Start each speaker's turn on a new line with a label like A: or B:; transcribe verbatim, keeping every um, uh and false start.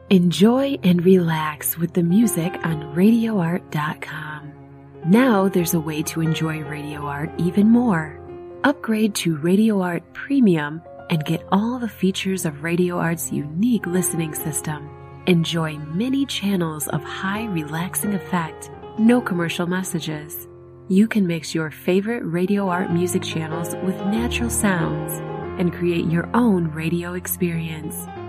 A: Enjoy and relax with the music on radio art dot com. Now there's a way to enjoy Radio Art even more. Upgrade to Radio Art Premium and get all the features of Radio Art's unique listening system. Enjoy many channels of high relaxing effect, no commercial messages. You can mix your favorite Radio Art music channels with natural sounds and create your own radio experience.